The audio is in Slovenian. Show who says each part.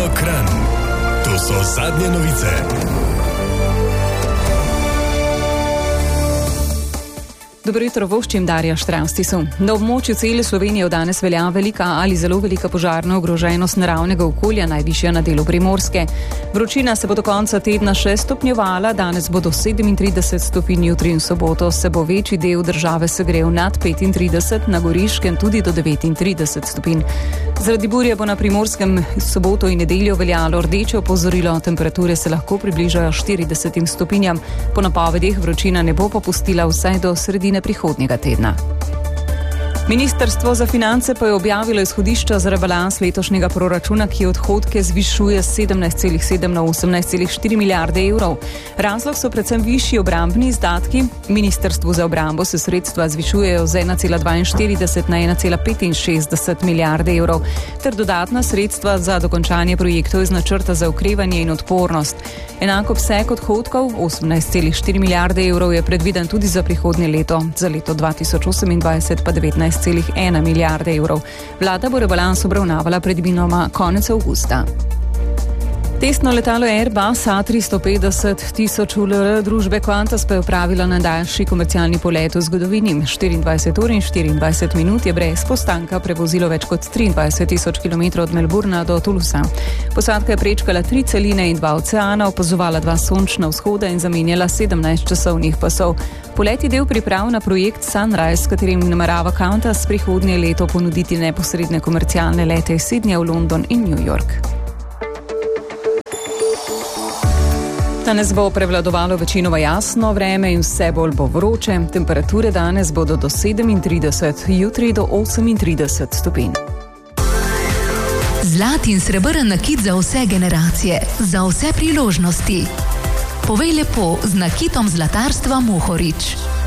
Speaker 1: Kranj. To so zadnje novice.
Speaker 2: Dobro jutro, voščim Darja Štravstisu. Na območju cele Slovenije od danes velja velika ali zelo velika požarna ogroženost naravnega okolja, najvišja na delu Primorske. Vročina se bo do konca tedna še stopnjevala, danes bo do 37 stopinj, jutri in soboto se bo večji del države segrel nad 35, na Goriškem tudi do 39 stopinj. Zaradi burje bo na Primorskem soboto in nedeljo veljalo rdeče opozorilo, temperature se lahko približajo 40 stopinjam. Po napovedih vročina ne bo popustila vsaj do sredine prihodnjega tedna. Ministrstvo za finance pa je objavilo izhodišča za rebalans letošnjega proračuna, ki odhodke zvišuje s 17,7 na 18,4 milijarde evrov. Razlog so predvsem višji obrambni izdatki. Ministrstvu za obrambo se sredstva zvišujejo z 1,42 na 1,65 milijarde evrov, ter dodatna sredstva za dokončanje projektov iz načrta za okrevanje in odpornost. Enak obseg odhodkov, 18,4 milijarde evrov, je predviden tudi za prihodnje leto, za leto 2028 pa 19,1 milijarde evrov. Vlada bo rebalans obravnavala predvidoma konec avgusta. Testno letalo Airbus A350 ULR družbe Qantas pa je opravila najdaljši komercialni polet v zgodovini. 24 ur in 24 minut je brez postanka prevozilo več kot 23,000 km od Melbourna do Toulousea. Posadka je prečkala 3 celine in 2 oceana, opazovala 2 sončna vzhoda in zamenjala 17 časovnih pasov. Polet je del priprav na projekt Sunrise, s katerim namerava Qantas prihodnje leto ponuditi neposredne komercialne lete iz Sydneyja v London in New York. Danes bo prevladovalo večinoma jasno vreme in vse bolj bo vroče. Temperature danes bodo do 37, jutri do 38 stopinj.
Speaker 3: Zlat in srebrn nakit za vse generacije, za vse priložnosti. Povej lepo z nakitom zlatarstva Mohorič.